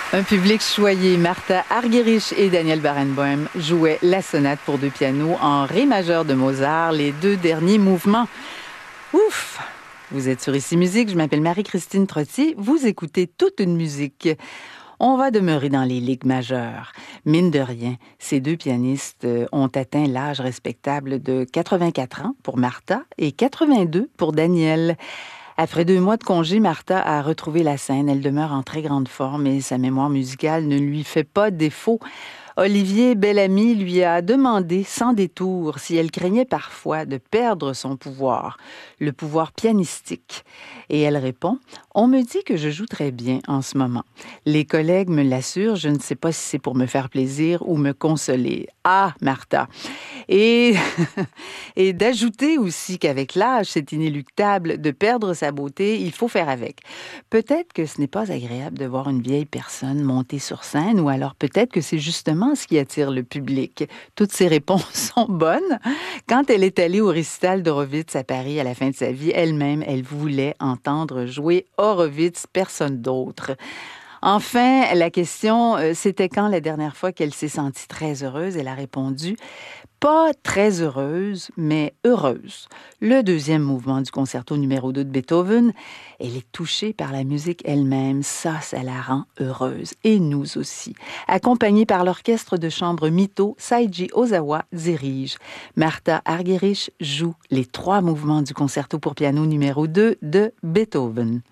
Un public choyé, Martha Argerich et Daniel Barenboim jouaient la sonate pour deux pianos en ré majeur de Mozart, les deux derniers mouvements. Ouf! Vous êtes sur Ici Musique, je m'appelle Marie-Christine Trottier, vous écoutez toute une musique. On va demeurer dans les ligues majeures. Mine de rien, ces deux pianistes ont atteint l'âge respectable de 84 ans pour Martha et 82 pour Daniel. Après 2 mois de congé, Martha a retrouvé la scène. Elle demeure en très grande forme et sa mémoire musicale ne lui fait pas défaut. Olivier Bellamy lui a demandé sans détour si elle craignait parfois de perdre son pouvoir, le pouvoir pianistique. Et elle répond « On me dit que je joue très bien en ce moment. Les collègues me l'assurent, je ne sais pas si c'est pour me faire plaisir ou me consoler. Ah, Martha! » Et, et d'ajouter aussi qu'avec l'âge, c'est inéluctable de perdre sa beauté, il faut faire avec. Peut-être que ce n'est pas agréable de voir une vieille personne monter sur scène, ou alors peut-être que c'est justement ce qui attire le public. Toutes ces réponses sont bonnes. Quand elle est allée au récital d'Horowitz à Paris à la fin de sa vie, elle-même, elle voulait entendre jouer Horowitz, personne d'autre. Enfin, la question, c'était quand la dernière fois qu'elle s'est sentie très heureuse? Elle a répondu pas très heureuse, mais heureuse. Le deuxième mouvement du concerto numéro 2 de Beethoven, elle est touchée par la musique elle-même. Ça la rend heureuse. Et nous aussi. Accompagnée par l'orchestre de chambre Mito, Seiji Ozawa dirige. Martha Argerich joue les 3 mouvements du concerto pour piano numéro 2 de Beethoven.